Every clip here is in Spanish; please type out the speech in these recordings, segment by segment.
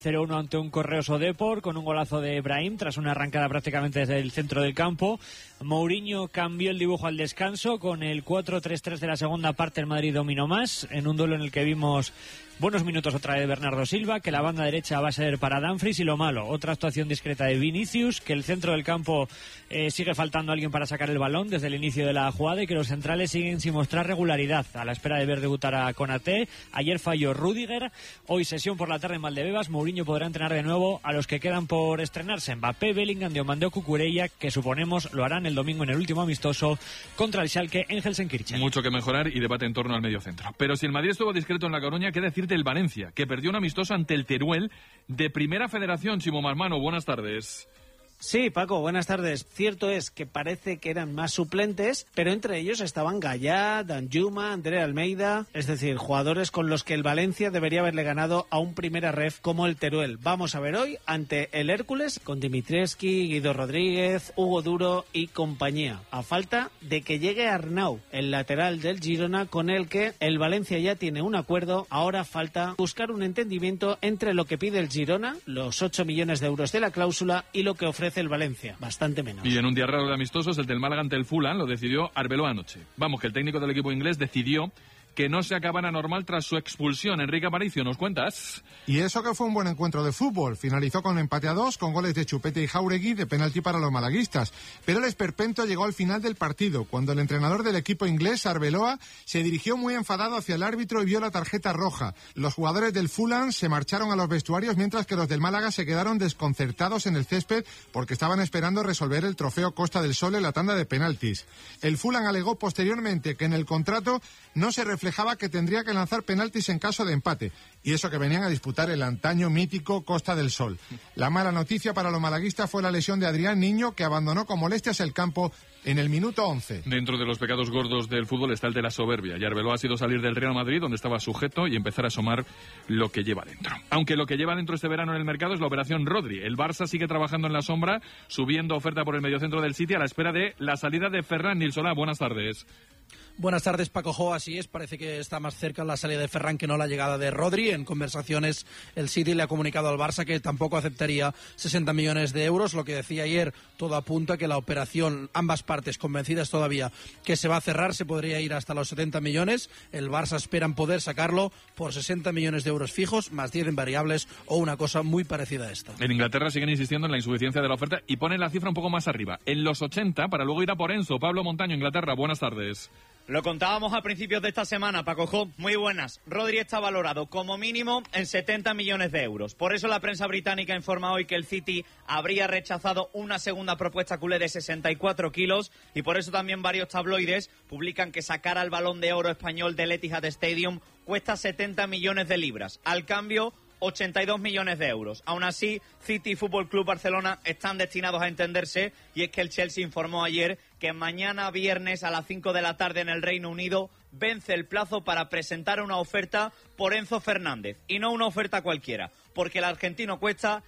0-1 ante un Correos o Depor con un golazo de Brahim tras una arrancada prácticamente desde el centro del campo. Mourinho cambió el dibujo al descanso con el 4-3-3 de la segunda parte. El Madrid dominó más en un duelo en el que vimos buenos minutos otra vez de Bernardo Silva, que la banda derecha va a ser para Dumfries, y lo malo, otra actuación discreta de Vinicius, que el centro del campo sigue faltando alguien para sacar el balón desde el inicio de la jugada y que los centrales siguen sin mostrar regularidad a la espera de ver debutar a Konaté. Ayer falló Rüdiger, hoy sesión por la tarde en Valdebebas. Mourinho podrá entrenar de nuevo a los que quedan por estrenarse: Mbappé, Bellingham, Diomandé o Cucurella, que suponemos lo harán el domingo en el último amistoso contra el Schalke en Gelsenkirchen. Mucho que mejorar y debate en torno al mediocentro. Pero si el Madrid estuvo discreto en La Coruña, ¿qué decirte el Valencia, que perdió un amistoso ante el Teruel de Primera Federación? Chimo Marmano, buenas tardes. Sí, Paco, buenas tardes. Cierto es que parece que eran más suplentes, pero entre ellos estaban Gallá, Danjuma, André Almeida, es decir, jugadores con los que el Valencia debería haberle ganado a un primera ref como el Teruel. Vamos a ver hoy ante el Hércules con Dimitrievski, Guido Rodríguez, Hugo Duro y compañía, a falta de que llegue Arnau, el lateral del Girona, con el que el Valencia ya tiene un acuerdo. Ahora falta buscar un entendimiento entre lo que pide el Girona, los 8 millones de euros de la cláusula, y lo que ofrece el Valencia, bastante menos. Y en un día raro de amistosos, el del Málaga ante el Fulham, lo decidió Arbeloa anoche. Vamos, que el técnico del equipo inglés decidió que no se acabara normal tras su expulsión. Enrique Aparicio, ¿nos cuentas? Y eso que fue un buen encuentro de fútbol. Finalizó con empate a 2, con goles de Chupete y Jauregui de penalti para los malaguistas. Pero el esperpento llegó al final del partido, cuando el entrenador del equipo inglés, Arbeloa, se dirigió muy enfadado hacia el árbitro y vio la tarjeta roja. Los jugadores del Fulham se marcharon a los vestuarios, mientras que los del Málaga se quedaron desconcertados en el césped porque estaban esperando resolver el trofeo Costa del Sol en la tanda de penaltis. El Fulham alegó posteriormente que en el contrato no se reflejaba que tendría que lanzar penaltis en caso de empate, y eso que venían a disputar el antaño mítico Costa del Sol. La mala noticia para los malaguistas fue la lesión de Adrián Niño, que abandonó con molestias el campo en el minuto 11. Dentro de los pecados gordos del fútbol está el de la soberbia, y Arbeloa ha sido salir del Real Madrid, donde estaba sujeto, y empezar a asomar lo que lleva dentro. Aunque lo que lleva dentro este verano en el mercado es la operación Rodri. El Barça sigue trabajando en la sombra, subiendo oferta por el mediocentro del City a la espera de la salida de Ferran Nilsson. Buenas tardes. Buenas tardes, Paco Jo. Así es, parece que está más cerca la salida de Ferran que no la llegada de Rodri. En conversaciones, el City le ha comunicado al Barça que tampoco aceptaría 60 millones de euros. Lo que decía ayer, todo apunta a que la operación, ambas partes convencidas todavía que se va a cerrar, se podría ir hasta los 70 millones. El Barça esperan poder sacarlo por 60 millones de euros fijos, más 10 en variables o una cosa muy parecida a esta. En Inglaterra siguen insistiendo en la insuficiencia de la oferta y ponen la cifra un poco más arriba, en los 80, para luego ir a por Enzo. Pablo Montaño, Inglaterra, buenas tardes. Lo contábamos a principios de esta semana, Paco Jo, muy buenas. Rodri está valorado como mínimo en 70 millones de euros. Por eso la prensa británica informa hoy que el City habría rechazado una segunda propuesta culé de 64 kilos, y por eso también varios tabloides publican que sacar al Balón de Oro español del Etihad Stadium cuesta 70 millones de libras. Al cambio, 82 millones de euros. Aún así, City y Fútbol Club Barcelona están destinados a entenderse, y es que el Chelsea informó ayer que mañana viernes a las 5 de la tarde en el Reino Unido vence el plazo para presentar una oferta por Enzo Fernández, y no una oferta cualquiera, porque el argentino cuesta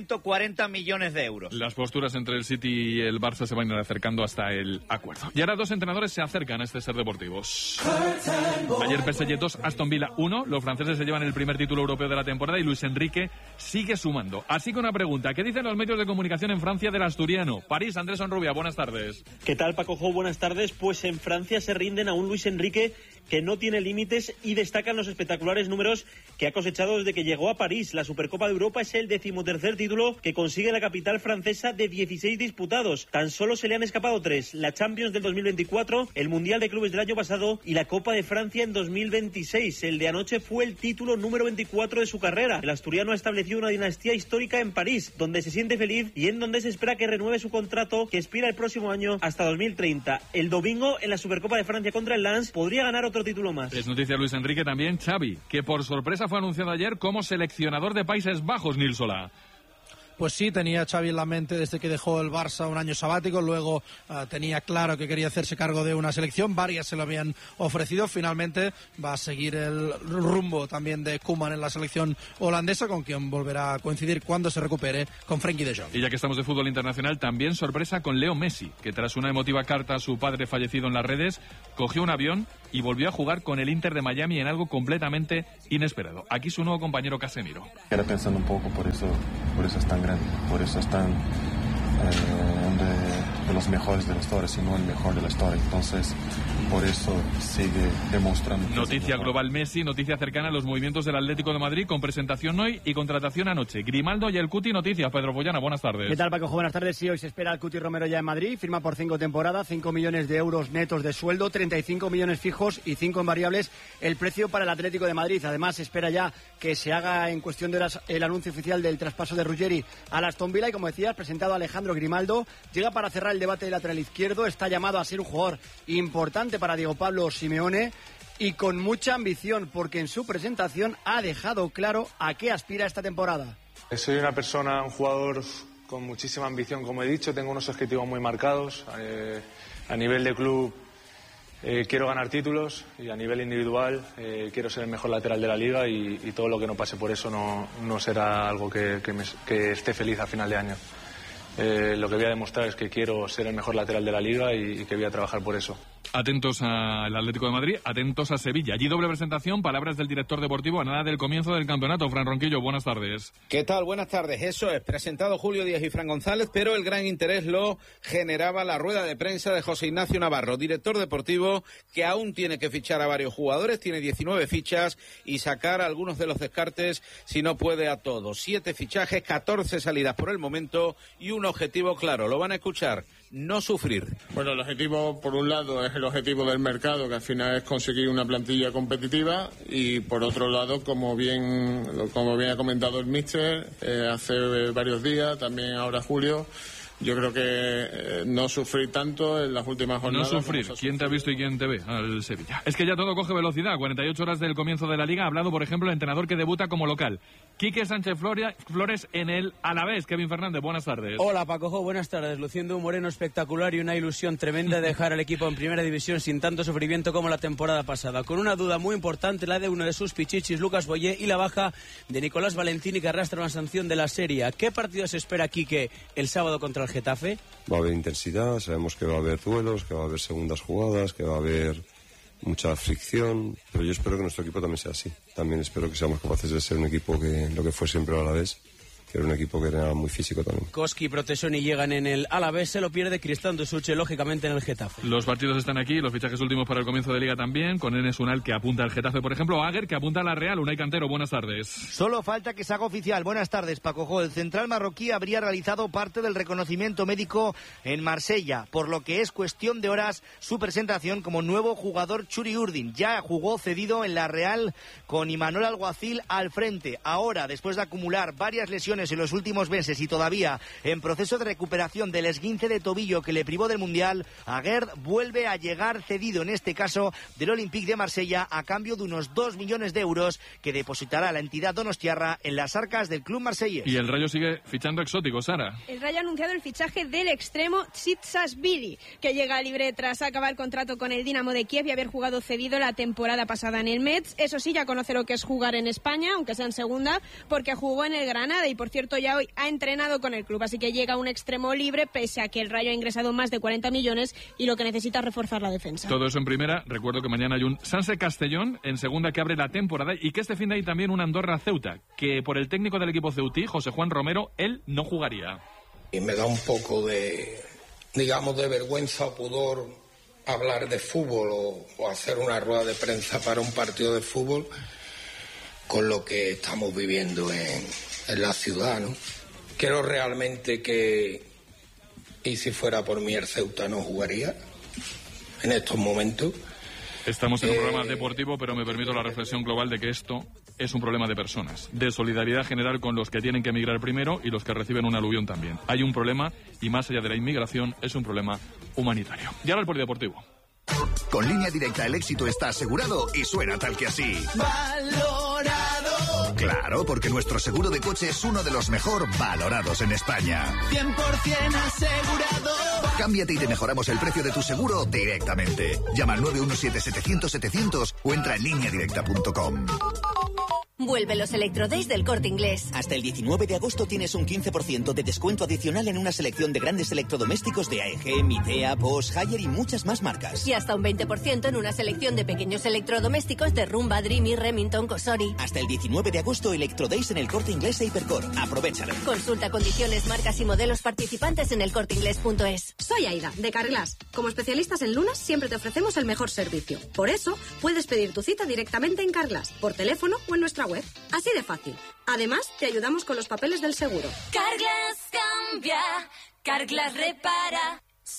140 millones de euros. Las posturas entre el City y el Barça se van a ir acercando hasta el acuerdo. Y ahora dos entrenadores se acercan a este Ser Deportivos. Ayer PSG 2, Aston Villa 1. Los franceses se llevan el primer título europeo de la temporada y Luis Enrique sigue sumando. Así que una pregunta, ¿qué dicen los medios de comunicación en Francia del asturiano? París, Andrés Onrubia, buenas tardes. ¿Qué tal, Paco Jo? Buenas tardes. Pues en Francia se rinden a un Luis Enrique que no tiene límites y destacan los espectaculares números que ha cosechado desde que llegó a París. La Supercopa de Europa es el 13º título que consigue la capital francesa de 16 disputados. Tan solo se le han escapado 3: la Champions del 2024, el Mundial de Clubes del año pasado y la Copa de Francia en 2026. El de anoche fue el título número 24 de su carrera. El asturiano ha establecido una dinastía histórica en París, donde se siente feliz y en donde se espera que renueve su contrato, que expira el próximo año hasta 2030. El domingo, en la Supercopa de Francia contra el Lens, podría ganar otro título más. Es noticia, Luis Enrique, también Xavi, que por sorpresa fue anunciado ayer como seleccionador de Países Bajos, Nils Solá. pues sí, tenía Xavi en la mente desde que dejó el Barça un año sabático, luego tenía claro que quería hacerse cargo de una selección, varias se lo habían ofrecido, finalmente va a seguir el rumbo también de Koeman en la selección holandesa, con quien volverá a coincidir cuando se recupere con Frenkie de Jong. Y ya que estamos de fútbol internacional, también sorpresa con Leo Messi, que tras una emotiva carta a su padre fallecido en las redes, cogió un avión y volvió a jugar con el Inter de Miami en algo completamente inesperado. Aquí su nuevo compañero Casemiro. Era pensando un poco, por eso es tan grande, por eso es tan de los mejores de la historia, si no el mejor de la historia. Entonces, por eso sigue demostrando. Noticia global Messi, noticia cercana a los movimientos del Atlético de Madrid, con presentación hoy y contratación anoche. Grimaldo y el Cuti, noticias. Pedro Boyana, buenas tardes. ¿Qué tal, Paco? Buenas tardes. Sí, hoy se espera al Cuti Romero ya en Madrid. Firma por 5 temporadas, 5 millones de euros netos de sueldo, 35 millones fijos y 5 en variables. El precio para el Atlético de Madrid. Además, se espera ya que se haga en cuestión de horas el anuncio oficial del traspaso de Ruggeri a Aston Villa. Y como decías, presentado Alejandro Grimaldo. Llega para cerrar el debate del lateral izquierdo. Está llamado a ser un jugador importante para Diego Pablo Simeone y con mucha ambición, porque en su presentación ha dejado claro a qué aspira esta temporada. Soy una persona, un jugador con muchísima ambición, como he dicho. Tengo unos objetivos muy marcados. A nivel de club quiero ganar títulos y a nivel individual quiero ser el mejor lateral de la liga y todo lo que no pase por eso no será algo que esté feliz a final de año. Lo que voy a demostrar es que quiero ser el mejor lateral de la liga y que voy a trabajar por eso. Atentos al Atlético de Madrid, atentos a Sevilla. Allí doble presentación, palabras del director deportivo a nada del comienzo del campeonato. Fran Ronquillo, buenas tardes. ¿Qué tal? Buenas tardes. Eso es, presentado Julio Díaz y Fran González, pero el gran interés lo generaba la rueda de prensa de José Ignacio Navarro, director deportivo, que aún tiene que fichar a varios jugadores, tiene 19 fichas y sacar a algunos de los descartes si no puede a todos. 7 fichajes, 14 salidas por el momento y un objetivo claro. Lo van a escuchar. No sufrir. Bueno, el objetivo, por un lado, es el objetivo del mercado, que al final es conseguir una plantilla competitiva, y por otro lado, como bien ha comentado el míster, hace varios días, también ahora Julio, yo creo que no sufrir tanto en las últimas jornadas. No sufrir. ¿Quién te ha visto y quién te ve? Al Sevilla. Es que ya todo coge velocidad. 48 horas del comienzo de la Liga. Ha hablado, por ejemplo, el entrenador que debuta como local. Quique Sánchez Flores en el Alavés. Kevin Fernández, buenas tardes. Hola, Pacojo, buenas tardes. Luciendo un Moreno espectacular y una ilusión tremenda de dejar al equipo en primera división sin tanto sufrimiento como la temporada pasada. Con una duda muy importante, la de uno de sus pichichis, Lucas Boyé, y la baja de Nicolás Valentini, que arrastra una sanción de la Serie. ¿Qué partido se espera, Quique, el sábado contra el Getafe? Va a haber intensidad, sabemos que va a haber duelos, que va a haber segundas jugadas, que va a haber mucha fricción, pero yo espero que nuestro equipo también sea así. También espero que seamos capaces de ser un equipo que lo que fue siempre a la vez, que era un equipo que era muy físico también. Koski y Protesoni llegan en el Alavés, se lo pierde Cristán Dusuche, lógicamente, en el Getafe. Los partidos están aquí, los fichajes últimos para el comienzo de Liga también, con Enes Unal, que apunta al Getafe, por ejemplo, Aguer, que apunta a la Real. Unai Cantero, buenas tardes. Solo falta que se haga oficial. Buenas tardes, Paco. El central marroquí habría realizado parte del reconocimiento médico en Marsella, por lo que es cuestión de horas su presentación como nuevo jugador. Churi Urdin ya jugó cedido en la Real con Imanol Alguacil al frente. Ahora, después de acumular varias lesiones en los últimos meses y todavía en proceso de recuperación del esguince de tobillo que le privó del Mundial, Aguerd vuelve a llegar cedido, en este caso del Olympique de Marsella, a cambio de unos 2 millones de euros que depositará la entidad donostiarra en las arcas del club marsellés. Y el Rayo sigue fichando exóticos, Sara. El Rayo ha anunciado el fichaje del extremo Tsitsashvili, que llega libre tras acabar contrato con el Dinamo de Kiev y haber jugado cedido la temporada pasada en el Metz. Eso sí, ya conoce lo que es jugar en España, aunque sea en segunda, porque jugó en el Granada y, por cierto, ya hoy ha entrenado con el club, así que llega un extremo libre, pese a que el Rayo ha ingresado más de 40 millones y lo que necesita es reforzar la defensa. Todo eso en primera. Recuerdo que mañana hay un Sanse Castellón en segunda que abre la temporada, y que este fin de hay también un Andorra Ceuta, que por el técnico del equipo ceutí, José Juan Romero, él no jugaría. Y me da un poco de, digamos, de vergüenza o pudor hablar de fútbol o hacer una rueda de prensa para un partido de fútbol con lo que estamos viviendo en la ciudad, ¿no? Creo realmente que, y si fuera por mí, el Ceuta no jugaría en estos momentos. Estamos en un programa deportivo, pero me permito la reflexión global de que esto es un problema de personas, de solidaridad general con los que tienen que emigrar primero y los que reciben un aluvión también. Hay un problema, y más allá de la inmigración, es un problema humanitario. Y ahora el polideportivo. Con Línea Directa el éxito está asegurado y suena tal que así. Valorado. Claro, porque nuestro seguro de coche es uno de los mejor valorados en España. 100% asegurado. Cámbiate y te mejoramos el precio de tu seguro directamente. Llama al 917-700-700 o entra en lineadirecta.com. Vuelve los Electrodays del Corte Inglés. Hasta el 19 de agosto tienes un 15% de descuento adicional en una selección de grandes electrodomésticos de AEG, Midea, Bosch, Haier y muchas más marcas. Y hasta un 20% en una selección de pequeños electrodomésticos de Rumba, Dreamy, Remington, Cosori. Hasta el 19 de agosto, Electrodays en el Corte Inglés e Hipercor. Aprovéchalo. Consulta condiciones, marcas y modelos participantes en elcorteinglés.es. Soy Aida, de Carglass. Como especialistas en lunas, siempre te ofrecemos el mejor servicio. Por eso, puedes pedir tu cita directamente en Carglass, por teléfono o en nuestra web. Así de fácil. Además, te ayudamos con los papeles del seguro. Carglass cambia, Carglass repara.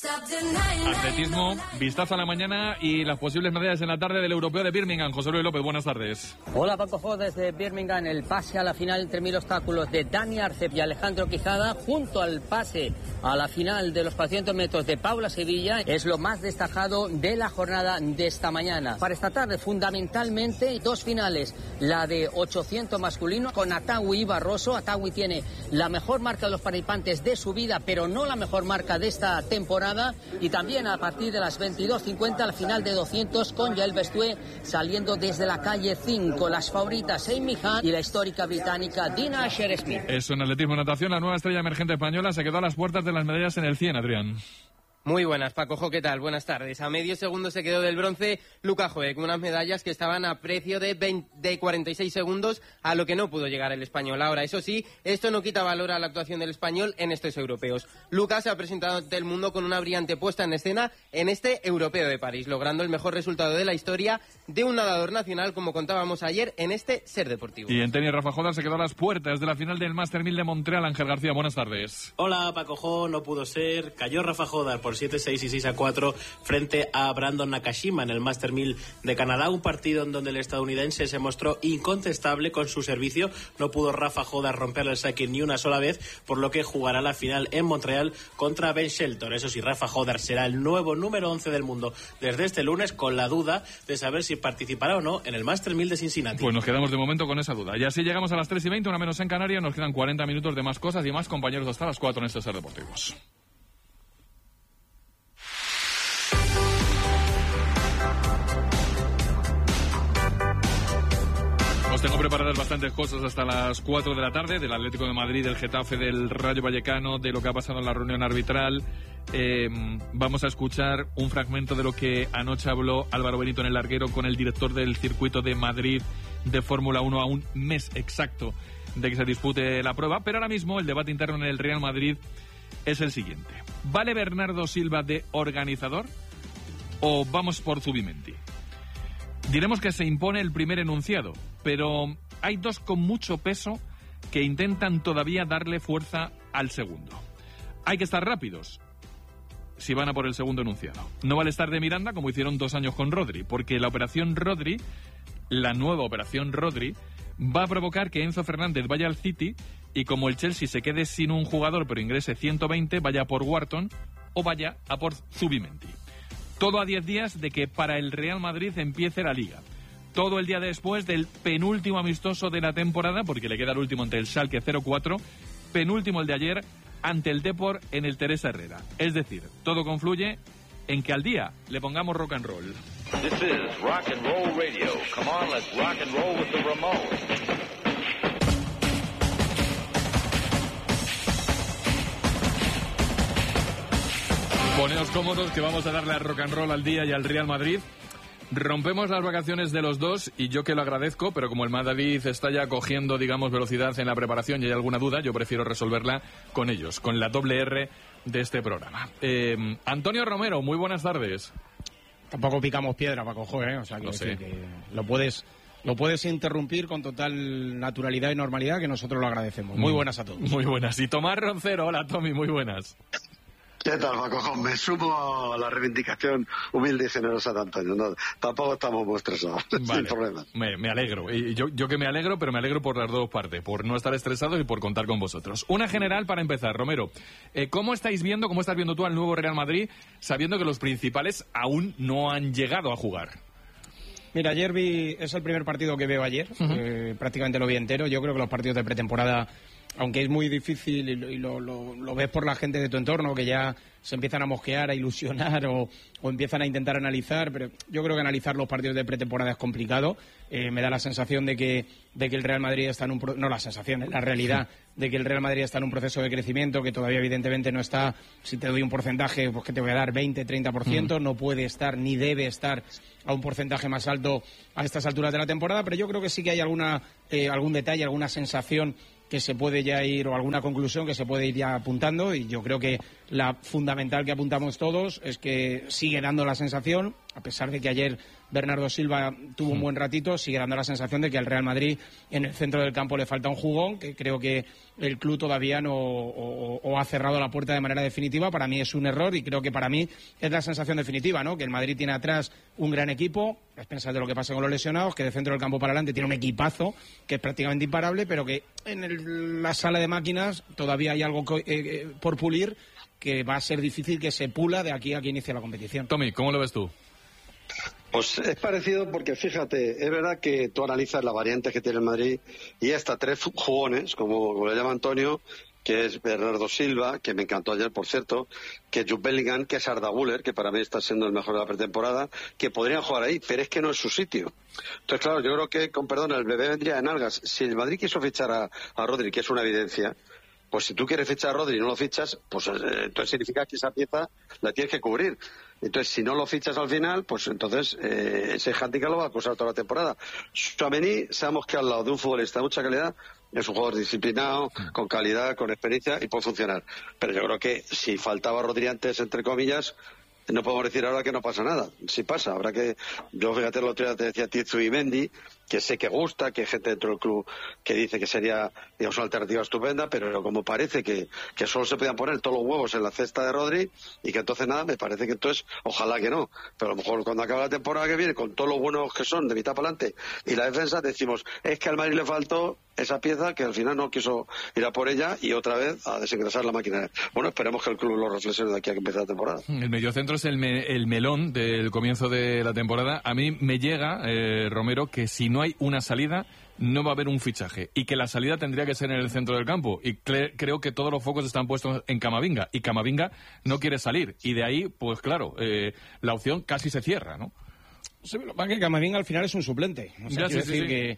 Atletismo, vistazo a la mañana y las posibles medallas en la tarde del Europeo de Birmingham. José Luis López, buenas tardes. Hola Paco Jo, desde Birmingham, el pase a la final entre 1000 obstáculos de Dani Arcep y Alejandro Quijada, junto al pase a la final de los 400 metros de Paula Sevilla, es lo más destacado de la jornada de esta mañana. Para esta tarde, fundamentalmente, dos finales, la de 800 masculino con Atawi y Barroso. Atawi tiene la mejor marca de los participantes de su vida, pero no la mejor marca de esta temporada. Y también a partir de las 22:50 la final de 200 con Yael Bestue saliendo desde la calle 5. Las favoritas Amy Hunt y la histórica británica Dina Asher-Smith. Eso en atletismo y natación, la nueva estrella emergente española se quedó a las puertas de las medallas en el 100, Adrián. Muy buenas, Paco Jo, ¿qué tal? Buenas tardes. A medio segundo se quedó del bronce Luca Joe, con unas medallas que estaban a precio de 46 segundos, a lo que no pudo llegar el español. Ahora, eso sí, esto no quita valor a la actuación del español en estos europeos. Luca se ha presentado ante el mundo con una brillante puesta en escena en este europeo de París, logrando el mejor resultado de la historia de un nadador nacional, como contábamos ayer en este Ser Deportivo. Y en tenis, Rafa Joda se quedó a las puertas de la final del Master 1000 de Montreal. Ángel García, buenas tardes. Hola, Paco Jo, no pudo ser. Cayó Rafa Joda por 7-6 y 6-4 frente a Brandon Nakashima en el Master 1000 de Canadá, un partido en donde el estadounidense se mostró incontestable con su servicio. No pudo Rafa Joda romperle el saque ni una sola vez, por lo que jugará la final en Montreal contra Ben Shelton. Eso sí, Rafa Joda será el nuevo número 11 del mundo desde este lunes, con la duda de saber si participará o no en el Master 1000 de Cincinnati. Pues nos quedamos de momento con esa duda. Y así llegamos a las 3:20, una menos en Canarias. Nos quedan 40 minutos de más cosas y más compañeros hasta las 4 en este Ser Deportivos. Os tengo preparadas bastantes cosas hasta las 4 de la tarde, del Atlético de Madrid, del Getafe, del Rayo Vallecano, de lo que ha pasado en la reunión arbitral. Vamos a escuchar un fragmento de lo que anoche habló Álvaro Benito en el larguero con el director del circuito de Madrid de Fórmula 1 a un mes exacto de que se dispute la prueba. Pero ahora mismo el debate interno en el Real Madrid es el siguiente. ¿Vale Bernardo Silva de organizador o vamos por Zubimendi? Diremos que se impone el primer enunciado, pero hay dos con mucho peso que intentan todavía darle fuerza al segundo. Hay que estar rápidos si van a por el segundo enunciado. No vale estar de Miranda como hicieron 2 años con Rodri, porque la operación Rodri, la nueva operación Rodri, va a provocar que Enzo Fernández vaya al City y como el Chelsea se quede sin un jugador pero ingrese 120, vaya a por Wharton o vaya a por Zubimendi. Todo a 10 días de que para el Real Madrid empiece la Liga. Todo el día después del penúltimo amistoso de la temporada, porque le queda el último ante el Schalke 04, penúltimo el de ayer ante el Depor en el Teresa Herrera. Es decir, todo confluye en que al día le pongamos rock and roll. This is Rock and Roll Radio. Come on, let's rock and roll with the Ramones. Poneos cómodos que vamos a darle a rock and roll al día y al Real Madrid. Rompemos las vacaciones de los dos y yo que lo agradezco, pero como el Madrid está ya cogiendo, digamos, velocidad en la preparación y hay alguna duda, yo prefiero resolverla con ellos, con la doble R de este programa. Antonio Romero, muy buenas tardes. Tampoco picamos piedra, Paco Jo, o sea, que lo puedes interrumpir con total naturalidad y normalidad, que nosotros lo agradecemos. Muy buenas a todos. Muy buenas. Y Tomás Roncero, hola Tommy, muy buenas. ¿Qué tal, Paco Jo? Me sumo a la reivindicación humilde y generosa de Antonio. No, tampoco estamos muy estresados, vale, sin problema. Me alegro. Y yo que me alegro, pero me alegro por las dos partes, por no estar estresados y por contar con vosotros. Una general para empezar, Romero. ¿Cómo estás viendo tú al nuevo Real Madrid, sabiendo que los principales aún no han llegado a jugar? Mira, es el primer partido que veo ayer, prácticamente lo vi entero. Yo creo que los partidos de pretemporada, aunque es muy difícil y lo ves por la gente de tu entorno, que ya se empiezan a mosquear, a ilusionar o empiezan a intentar analizar, pero yo creo que analizar los partidos de pretemporada es complicado. Me da la sensación de que el Real Madrid está en un... No la sensación, es la realidad de que el Real Madrid está en un proceso de crecimiento que todavía evidentemente no está, si te doy un porcentaje, pues que te voy a dar 20, 30%, no puede estar ni debe estar a un porcentaje más alto a estas alturas de la temporada, pero yo creo que sí que hay algún detalle, alguna sensación que se puede ya ir, o alguna conclusión que se puede ir ya apuntando, y yo creo que la fundamental que apuntamos todos es que sigue dando la sensación, a pesar de que ayer Bernardo Silva tuvo un buen ratito, sigue dando la sensación de que al Real Madrid en el centro del campo le falta un jugón, que creo que el club todavía no ha cerrado la puerta de manera definitiva. Para mí es un error y creo que para mí es la sensación definitiva, ¿no? Que el Madrid tiene atrás un gran equipo, a expensas de lo que pasa con los lesionados, que de centro del campo para adelante tiene un equipazo que es prácticamente imparable, pero que en la sala de máquinas todavía hay algo por pulir, que va a ser difícil que se pula de aquí a que inicie la competición. Tommy, ¿cómo lo ves tú? Pues es parecido porque, fíjate, es verdad que tú analizas las variantes que tiene el Madrid y hasta 3 jugones, como le llama Antonio, que es Bernardo Silva, que me encantó ayer, por cierto, que es Jude Bellingham, que es Arda Güler, que para mí está siendo el mejor de la pretemporada, que podrían jugar ahí, pero es que no es su sitio. Entonces, claro, yo creo que, con perdón, el bebé vendría en algas. Si el Madrid quiso fichar a Rodri, que es una evidencia, pues si tú quieres fichar a Rodri y no lo fichas, pues entonces significa que esa pieza la tienes que cubrir. Entonces, si no lo fichas al final, pues entonces ese handicap lo va a acusar toda la temporada. Tchouaméni, sabemos que al lado de un futbolista de mucha calidad, es un jugador disciplinado, con calidad, con experiencia y puede funcionar. Pero yo creo que si faltaba Rodri antes, entre comillas, no podemos decir ahora que no pasa nada. Si pasa, habrá que... Yo, fíjate, el otro día te decía Tizu y Mendy, que sé que gusta, que hay gente dentro del club que dice que sería, digamos, una alternativa estupenda, pero como parece que solo se podían poner todos los huevos en la cesta de Rodri y que entonces nada, me parece que entonces, ojalá que no, pero a lo mejor cuando acabe la temporada que viene, con todos los buenos que son de mitad para adelante y la defensa, decimos, es que al Madrid le faltó esa pieza que al final no quiso ir a por ella y otra vez a desengrasar la máquina. Bueno, esperemos que el club lo reflexione de aquí a que empiece la temporada. El mediocentro es el melón del comienzo de la temporada. A mí me llega, Romero, que si no hay una salida, no va a haber un fichaje. Y que la salida tendría que ser en el centro del campo. Y creo que todos los focos están puestos en Camavinga. Y Camavinga no quiere salir. Y de ahí, pues claro, la opción casi se cierra, ¿no? Sí, lo que pasa es que Camavinga al final es un suplente. O sea, quiero decir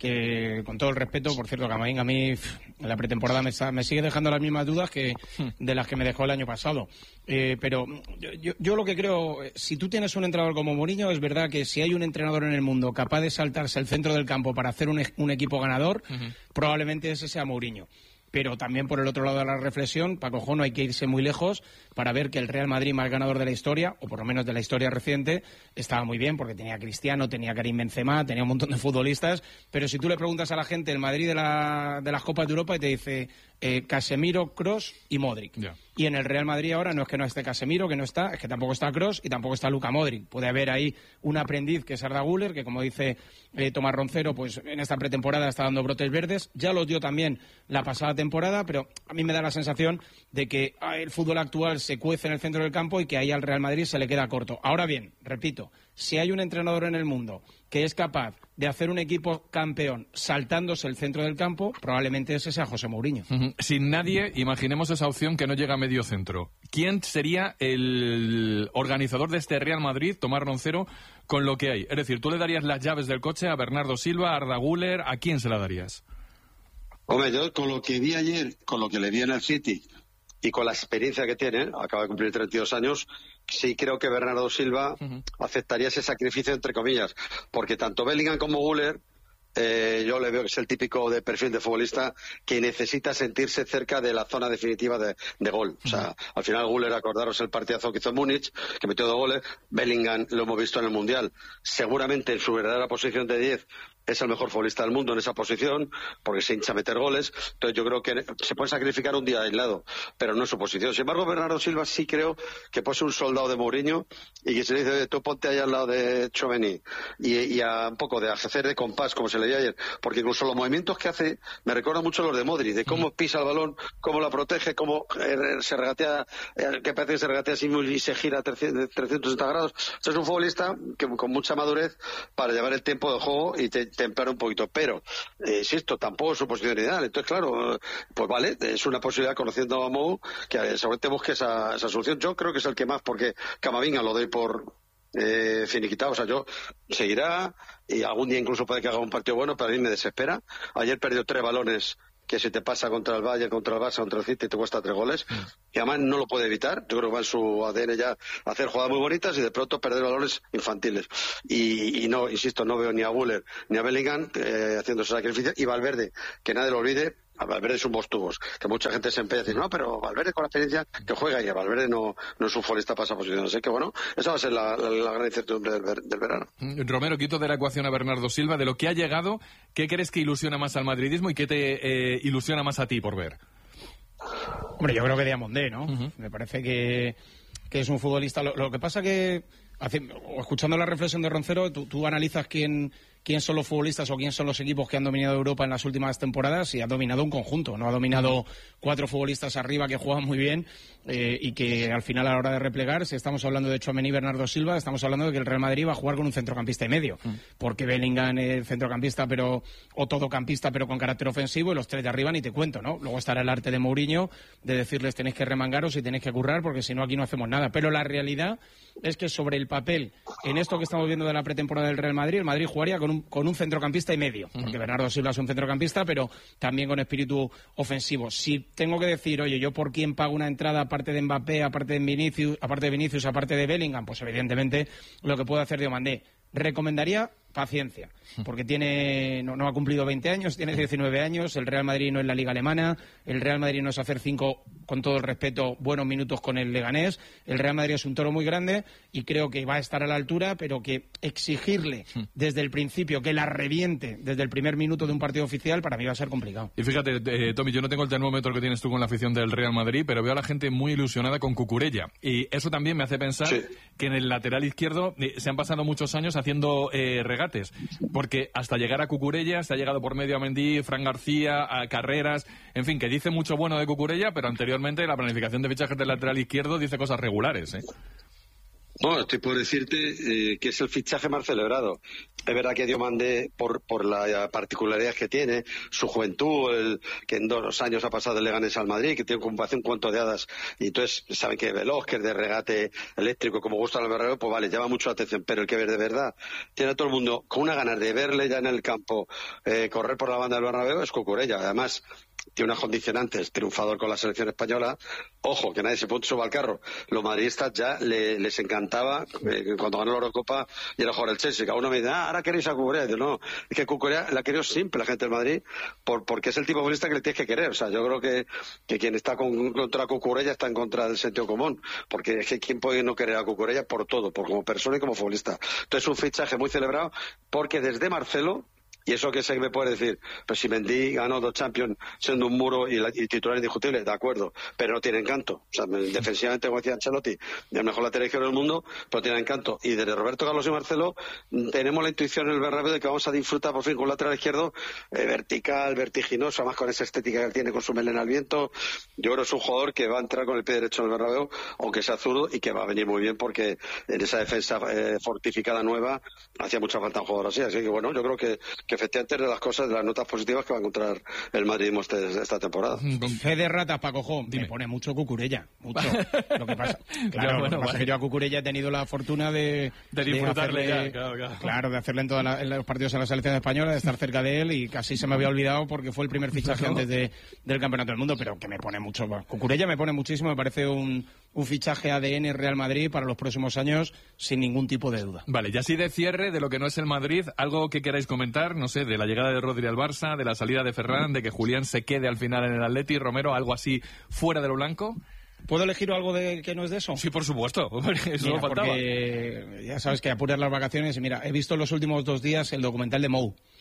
que con todo el respeto, por cierto, Camavinga a mí en la pretemporada me sigue dejando las mismas dudas que de las que me dejó el año pasado. Pero yo lo que creo, si tú tienes un entrenador como Mourinho, es verdad que si hay un entrenador en el mundo capaz de saltarse el centro del campo para hacer un equipo ganador, probablemente ese sea Mourinho. Pero también por el otro lado de la reflexión, Paco, no hay que irse muy lejos para ver que el Real Madrid más ganador de la historia, o por lo menos de la historia reciente, estaba muy bien porque tenía a Cristiano, tenía a Karim Benzema, tenía un montón de futbolistas, pero si tú le preguntas a la gente el Madrid de las Copas de Europa y te dice Casemiro, Kroos y Modric. Yeah. Y en el Real Madrid ahora no es que no esté Casemiro, que no está, es que tampoco está Kroos y tampoco está Luka Modric. Puede haber ahí un aprendiz que es Arda Güler, que como dice Tomás Roncero, pues en esta pretemporada está dando brotes verdes. Ya los dio también la pasada temporada, pero a mí me da la sensación de que el fútbol actual se cuece en el centro del campo y que ahí al Real Madrid se le queda corto. Ahora bien, repito, si hay un entrenador en el mundo que es capaz de hacer un equipo campeón saltándose el centro del campo, probablemente ese sea José Mourinho. Sin nadie, imaginemos esa opción que no llega a medio centro. ¿Quién sería el organizador de este Real Madrid, Tomás Roncero, con lo que hay? Es decir, ¿tú le darías las llaves del coche a Bernardo Silva, a Arda Güler? ¿A quién se la darías? Hombre, yo con lo que vi ayer, con lo que le vi en el City y con la experiencia que tiene, acaba de cumplir 32 años, sí creo que Bernardo Silva aceptaría ese sacrificio, entre comillas, porque tanto Bellingham como Güler, yo le veo que es el típico de perfil de futbolista que necesita sentirse cerca de la zona definitiva de gol. O sea, al final Güler, acordaros el partidazo que hizo en Múnich, que metió 2 goles. Bellingham lo hemos visto en el Mundial. Seguramente en su verdadera posición de 10 es el mejor futbolista del mundo en esa posición, porque se hincha a meter goles. Entonces yo creo que se puede sacrificar un día aislado, pero no en su posición. Sin embargo, Bernardo Silva sí creo que puede ser un soldado de Mourinho y que se le dice, tú ponte ahí al lado de Tchouaméni y a un poco de hacer de compás, como se le dio ayer, porque incluso los movimientos que hace me recuerdan mucho los de Modric, de cómo pisa el balón, cómo la protege, cómo se regatea, que parece que se regatea así y se gira 360 grados. Es un futbolista que con mucha madurez para llevar el tiempo de juego y templar un poquito, pero insisto, tampoco es su posición ideal. Entonces, claro, pues vale, es una posibilidad, conociendo a Mou, que seguramente busque esa solución. Yo creo que es el que más, porque Camavinga lo doy por finiquitado. O sea, yo seguirá y algún día incluso puede que haga un partido bueno, pero a mí me desespera. Ayer perdió 3 balones que se te pasa contra el Bayern, contra el Barça, contra el City, te cuesta 3 goles, y además no lo puede evitar. Yo creo que va en su ADN ya hacer jugadas muy bonitas y de pronto perder balones infantiles. Y no, insisto, no veo ni a Güler ni a Bellingham haciendo ese sacrificio, y Valverde, que nadie lo olvide, a Valverde es un bostubos, que mucha gente se empeña a decir, no, pero Valverde con la experiencia que juega, y a Valverde no es un futbolista para esa posición. Así que bueno, esa va a ser la gran incertidumbre del verano. Romero, quito de la ecuación a Bernardo Silva. De lo que ha llegado, ¿qué crees que ilusiona más al madridismo y qué te ilusiona más a ti por ver? Hombre, yo creo que Diamondé, ¿no? Me parece que es un futbolista. Lo que pasa que, escuchando la reflexión de Roncero, tú analizas quién son los futbolistas o quién son los equipos que han dominado Europa en las últimas temporadas, y ha dominado un conjunto, no ha dominado 4 futbolistas arriba que juegan muy bien y que al final, a la hora de replegar, si estamos hablando de Tchouaméni y Bernardo Silva, estamos hablando de que el Real Madrid va a jugar con un centrocampista y medio, porque Bellingham es centrocampista o todocampista pero con carácter ofensivo, y los 3 de arriba ni te cuento, ¿no? Luego estará el arte de Mourinho de decirles tenéis que remangaros y tenéis que currar, porque si no aquí no hacemos nada. Pero la realidad es que sobre el papel, en esto que estamos viendo de la pretemporada del Real Madrid, el Madrid jugaría con un centrocampista y medio, porque Bernardo Silva es un centrocampista, pero también con espíritu ofensivo. Si tengo que decir, oye, ¿yo por quién pago una entrada aparte de Mbappé, aparte de Vinicius, aparte de Bellingham? Pues evidentemente lo que puede hacer Diomandé. Recomendaría paciencia, porque no ha cumplido 20 años, tiene 19 años, el Real Madrid no es la Liga Alemana, el Real Madrid no es hacer 5, con todo el respeto, buenos minutos con el Leganés, el Real Madrid es un toro muy grande y creo que va a estar a la altura, pero que exigirle desde el principio que la reviente desde el primer minuto de un partido oficial, para mí va a ser complicado. Y fíjate, Tommy, yo no tengo el termómetro que tienes tú con la afición del Real Madrid, pero veo a la gente muy ilusionada con Cucurella, y eso también me hace pensar que en el lateral izquierdo se han pasado muchos años haciendo regates, porque hasta llegar a Cucurella se ha llegado por medio a Mendy, Fran García, a Carreras, en fin, que dice mucho bueno de Cucurella, pero anteriormente la planificación de fichajes del lateral izquierdo dice cosas regulares, ¿eh? No, estoy por decirte que es el fichaje más celebrado. Es verdad que Diomandé, por la particularidad que tiene, su juventud, que en 2 años ha pasado de Leganés al Madrid, que tiene un cuento de hadas, y entonces saben que es veloz, que es de regate eléctrico, como gusta el Bernabéu, pues vale, llama mucho la atención. Pero el que de verdad tiene a todo el mundo con una ganas de verle ya en el campo correr por la banda del Bernabéu es Cucurella. Además, tiene unas condicionantes, triunfador con la selección española. Ojo, que nadie se suba al carro. Los madridistas ya les encantaba cuando ganó la Eurocopa y era jugar el Chelsea. Cada uno me dice, ahora queréis a Cucurella. No, es que Cucurella la querido siempre la gente del Madrid, porque es el tipo de futbolista que le tienes que querer. O sea, yo creo que quien está contra Cucurella está en contra del sentido común, porque es que quién puede no querer a Cucurella por todo, por como persona y como futbolista. Entonces es un fichaje muy celebrado, porque desde Marcelo, y eso que se me puede decir, pues si Mendy ganó 2 Champions siendo un muro y titular indiscutible, de acuerdo, pero no tiene encanto. O sea, defensivamente, como decía Ancelotti, el mejor lateral izquierdo del mundo, pero tiene encanto. Y desde Roberto Carlos y Marcelo tenemos la intuición en el Bernabéu de que vamos a disfrutar por fin con un lateral izquierdo vertical, vertiginoso, además con esa estética que tiene, con su melena al viento. Yo creo que es un jugador que va a entrar con el pie derecho en el Bernabéu, aunque sea zurdo, y que va a venir muy bien, porque en esa defensa fortificada nueva hacía mucha falta un jugador así. Así que bueno, yo creo que efectivamente es de las cosas, de las notas positivas que va a encontrar el madridismo esta temporada. Fe de ratas, Paco, me pone mucho Cucurella, mucho. Lo que pasa, claro, lo que pasa es que yo a Cucurella he tenido la fortuna de disfrutarle hacerle, claro, de hacerle en los partidos en la selección española, de estar cerca de él, y casi se me había olvidado porque fue el primer fichaje antes del Campeonato del Mundo, pero que me pone mucho. Cucurella me pone muchísimo, me parece un fichaje ADN Real Madrid para los próximos años, sin ningún tipo de duda. Vale, y así de cierre de lo que no es el Madrid, algo que queráis comentar, no sé, de la llegada de Rodri al Barça, de la salida de Ferran, de que Julián se quede al final en el Atleti, Romero, algo así fuera de lo blanco. ¿Puedo elegir algo que no es de eso? Sí, por supuesto. Eso mira, no faltaba. Porque ya sabes que apuras las vacaciones. Y mira, he visto en los últimos 2 días el documental de Mou.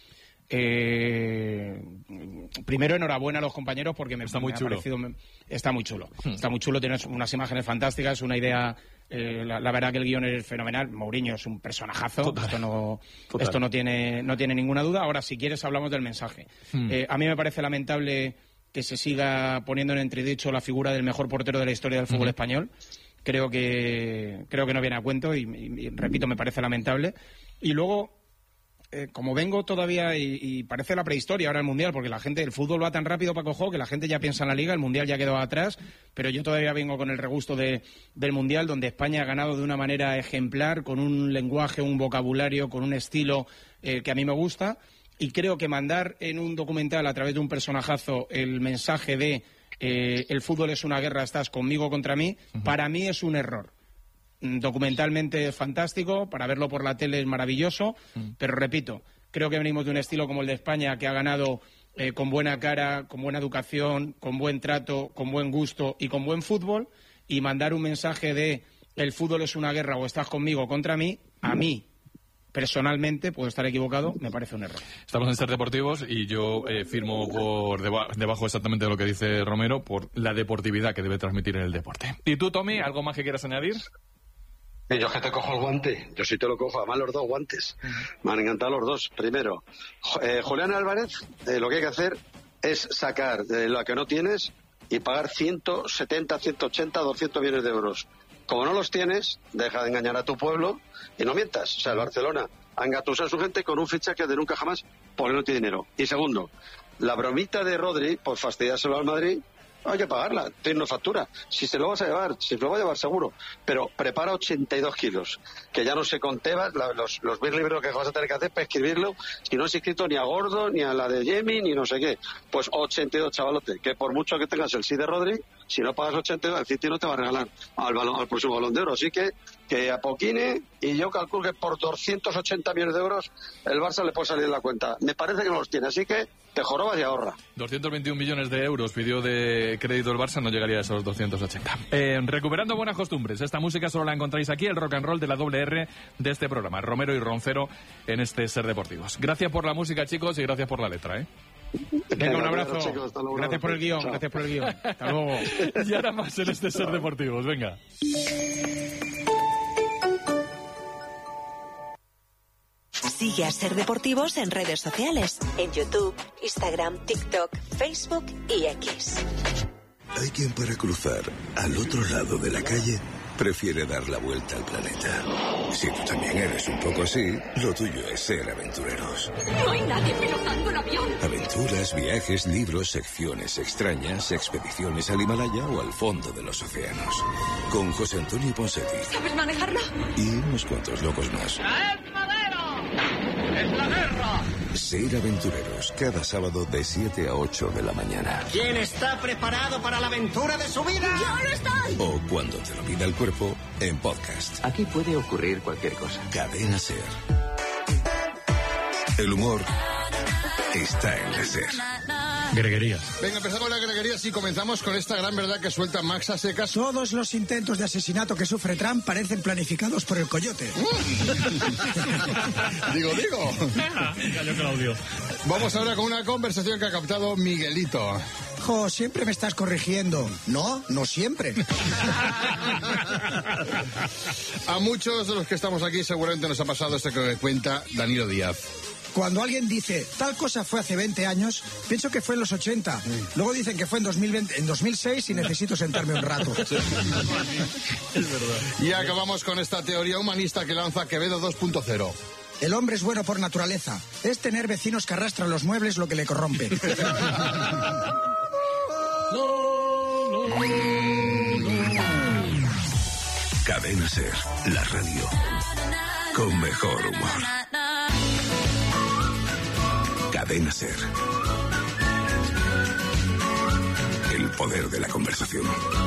Primero, enhorabuena a los compañeros porque me ha parecido... Está muy chulo. Está muy chulo, tiene unas imágenes fantásticas, una idea... la verdad que el guión es fenomenal. Mourinho es un personajazo. Esto no tiene ninguna duda. Ahora, si quieres, hablamos del mensaje. A mí me parece lamentable que se siga poniendo en entredicho la figura del mejor portero de la historia del fútbol español. Creo que no viene a cuento y repito, me parece lamentable. Y luego, como vengo todavía y parece la prehistoria ahora el Mundial, porque el fútbol va tan rápido, Paco Jo, que la gente ya piensa en la Liga, el Mundial ya quedó atrás, pero yo todavía vengo con el regusto del Mundial, donde España ha ganado de una manera ejemplar, con un lenguaje, un vocabulario, con un estilo que a mí me gusta, y creo que mandar en un documental a través de un personajazo el mensaje de el fútbol es una guerra, estás conmigo contra mí, para mí es un error. Documentalmente fantástico, para verlo por la tele es maravilloso, pero repito, creo que venimos de un estilo como el de España, que ha ganado con buena cara, con buena educación, con buen trato, con buen gusto y con buen fútbol, y mandar un mensaje de el fútbol es una guerra o estás conmigo contra mí, a mí personalmente, puedo estar equivocado, me parece un error. Estamos en Ser Deportivos y yo firmo por debajo exactamente de lo que dice Romero, por la deportividad que debe transmitir en el deporte. ¿Y tú, Tommy, algo más que quieras añadir? Yo es que te cojo el guante, yo sí te lo cojo, además los dos guantes. Me han encantado los dos. Primero, Julián Álvarez, lo que hay que hacer es sacar de lo que no tienes y pagar 170, 180, 200 millones de euros. Como no los tienes, deja de engañar a tu pueblo y no mientas. O sea, el Barcelona ha engatusado a su gente con un fichaje de nunca jamás porque no tiene dinero. Y segundo, la bromita de Rodri, por fastidiárselo al Madrid, hay que pagarla, tiene una factura. Si se lo vas a llevar, si se lo va a llevar seguro. Pero prepara 82 kilos, que ya no sé con Tebas, los 1000 libros que vas a tener que hacer para escribirlo, si no has escrito ni a Gordo, ni a la de Yemi, ni no sé qué. Pues 82, chavalote, que por mucho que tengas el sí de Rodri, si no pagas 82, el City no te va a regalar al próximo Balón de Oro. Así que a Poquine, y yo calculo que por 280 millones de euros el Barça le puede salir de la cuenta. Me parece que no los tiene, así que te jorobas y ahorra. 221 millones de euros pidió de crédito el Barça, no llegaría a esos 280. Recuperando buenas costumbres, esta música solo la encontráis aquí, el rock and roll de la doble R de este programa, Romero y Roncero en este Ser Deportivos. Gracias por la música, chicos, y gracias por la letra, Venga, un abrazo. Chicos, gracias por el guión, chao. Gracias por el guión. Hasta luego. Y ahora más en este Ser Deportivos, venga. Sigue a Ser Deportivos en redes sociales, en YouTube, Instagram, TikTok, Facebook y X. Hay quien para cruzar al otro lado de la calle prefiere dar la vuelta al planeta. Si tú también eres un poco así, lo tuyo es ser aventureros. No hay nadie pilotando el avión. Aventuras, viajes, libros, secciones extrañas, expediciones al Himalaya o al fondo de los océanos. Con José Antonio Ponseti. ¿Sabes manejarlo? Y unos cuantos locos más. ¡Es la guerra! Ser aventureros, cada sábado de 7 a 8 de la mañana. ¿Quién está preparado para la aventura de su vida? ¡Yo lo estoy! O cuando te lo pida el cuerpo, en podcast. Aquí puede ocurrir cualquier cosa. Cadena Ser. El humor está en la Ser. Greguerías. Venga, empezamos la greguería y comenzamos con esta gran verdad que suelta Max a secas. Todos los intentos de asesinato que sufre Trump parecen planificados por el coyote. Digo. Cayó Claudio. Vamos ahora con una conversación que ha captado Miguelito. Jo, siempre me estás corrigiendo. No siempre. A muchos de los que estamos aquí seguramente nos ha pasado esto que cuenta Danilo Díaz. Cuando alguien dice, tal cosa fue hace 20 años, pienso que fue en los 80. Luego dicen que fue en 2006 y necesito sentarme un rato. Es verdad. Y acabamos con esta teoría humanista que lanza Quevedo 2.0. El hombre es bueno por naturaleza. Es tener vecinos que arrastran los muebles lo que le corrompe. Cadena Ser, la radio con mejor humor. Cadena Ser. El poder de la conversación.